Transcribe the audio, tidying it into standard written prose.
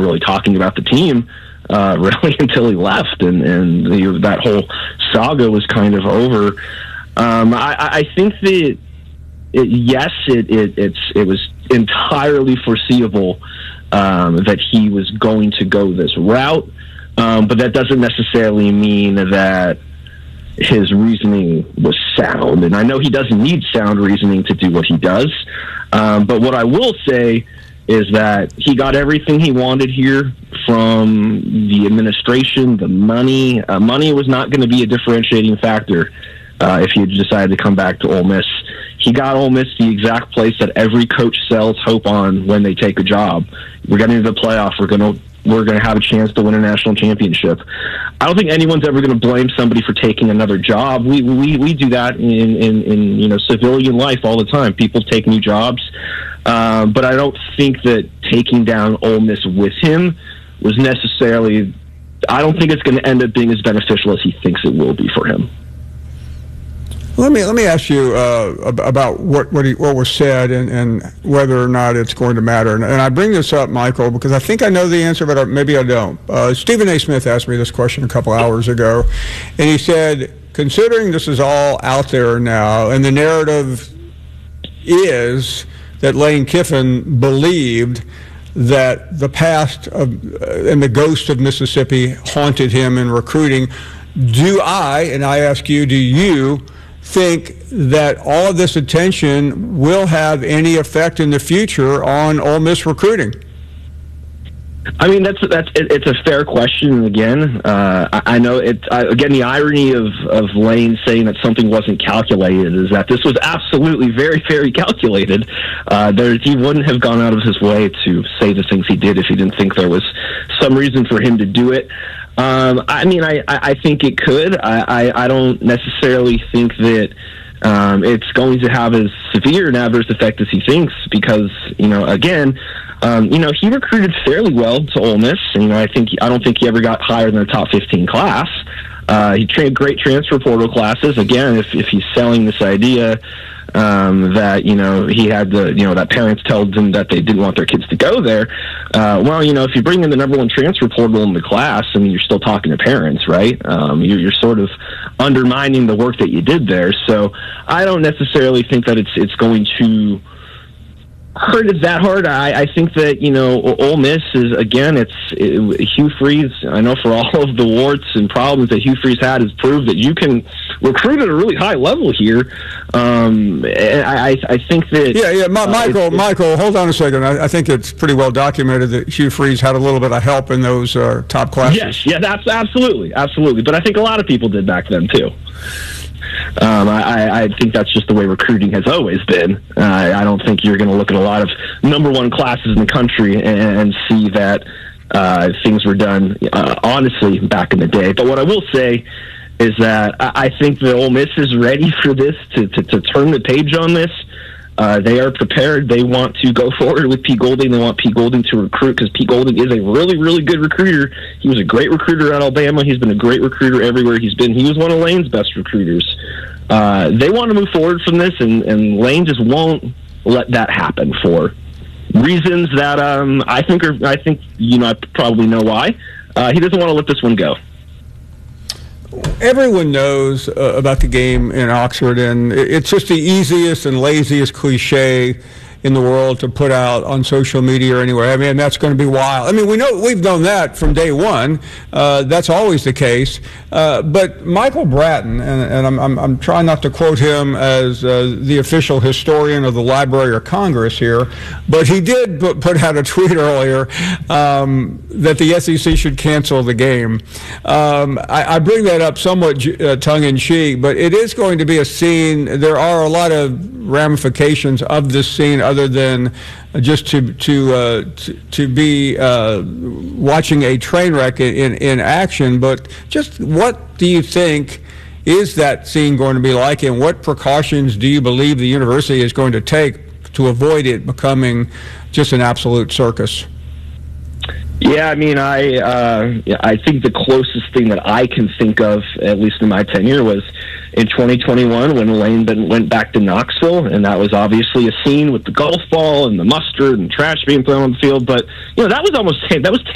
really talking about the team really until he left, and that whole saga was kind of over. I think that it was entirely foreseeable that he was going to go this route, but that doesn't necessarily mean that his reasoning was sound. And I know he doesn't need sound reasoning to do what he does, but what I will say is that he got everything he wanted here from the administration, the money. Money was not going to be a differentiating factor if he had decided to come back to Ole Miss. He got Ole Miss the exact place that every coach sells hope on when they take a job. We're getting to the playoff. We're going to have a chance to win a national championship. I don't think anyone's ever going to blame somebody for taking another job. We do that in civilian life all the time. People take new jobs, but I don't think that taking down Ole Miss with him was necessarily. I don't think it's going to end up being as beneficial as he thinks it will be for him. Let me ask you about what was said and whether or not it's going to matter. And I bring this up, Michael, because I think I know the answer, but maybe I don't. Stephen A. Smith asked me this question a couple hours ago, and he said, considering this is all out there now, and the narrative is that Lane Kiffin believed that the past and the ghost of Mississippi haunted him in recruiting, do I ask you, do you think that all of this attention will have any effect in the future on Ole Miss recruiting? I mean, it's a fair question. Again, I know again, the irony of Lane saying that something wasn't calculated is that this was absolutely very, very calculated. He wouldn't have gone out of his way to say the things he did if he didn't think there was some reason for him to do it. I mean, I think it could. I don't necessarily think that it's going to have as severe an adverse effect as he thinks, because, again, he recruited fairly well to Ole Miss. I don't think he ever got higher than a top 15 class. He trained great transfer portal classes. Again, if he's selling this idea that he had that parents told him that they didn't want their kids to go there. If you bring in the number one transfer portal in the class, I mean, you're still talking to parents, right? You're sort of undermining the work that you did there. So I don't necessarily think that it's going to hurt it that hard. I think that Ole Miss is, again, Hugh Freeze. I know for all of the warts and problems that Hugh Freeze had, has proved that you can recruit at a really high level here. I think that Michael, hold on a second. I think it's pretty well documented that Hugh Freeze had a little bit of help in those top classes. Yes, that's absolutely. But I think a lot of people did back then too. I think that's just the way recruiting has always been. I don't think you're going to look at a lot of number one classes in the country and see that things were done honestly back in the day. But what I will say is that I think that Ole Miss is ready for this to turn the page on this. They are prepared. They want to go forward with Pete Golding. They want Pete Golding to recruit, because Pete Golding is a really, really good recruiter. He was a great recruiter at Alabama. He's been a great recruiter everywhere he's been. He was one of Lane's best recruiters. They want to move forward from this, and Lane just won't let that happen for reasons that I think I probably know why. He doesn't want to let this one go. Everyone knows about the game in Oxford, and it's just the easiest and laziest cliche in the world to put out on social media or anywhere. I mean, that's going to be wild. I mean, we've known that from day one. That's always the case. But Michael Bratton, and I'm trying not to quote him as the official historian of the Library of Congress here, but he did put out a tweet earlier that the SEC should cancel the game. I bring that up somewhat tongue-in-cheek, but it is going to be a scene. There are a lot of ramifications of this scene other than just to be watching a train wreck in action. But just what do you think is that scene going to be like, and what precautions do you believe the university is going to take to avoid it becoming just an absolute circus? Yeah, I mean, I think the closest thing that I can think of, at least in my tenure, was in 2021 when Lane went back to Knoxville, and that was obviously a scene with the golf ball and the mustard and trash being thrown on the field. But that was